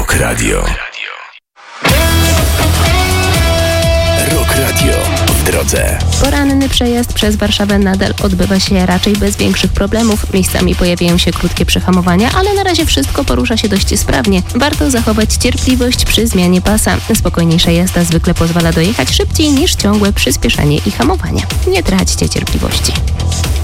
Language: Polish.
Rock Radio. Rock Radio w drodze. Poranny przejazd przez Warszawę nadal odbywa się raczej bez większych problemów. Miejscami pojawiają się krótkie przehamowania, ale na razie wszystko porusza się dość sprawnie. Warto zachować cierpliwość przy zmianie pasa. Spokojniejsza jazda zwykle pozwala dojechać szybciej niż ciągłe przyspieszanie i hamowanie. Nie traćcie cierpliwości.